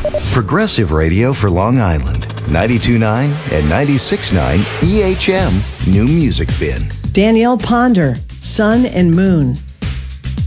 Progressive radio for Long Island. 92.9 and 96.9 EHM New Music Bin. Danielle Ponder, Sun and Moon.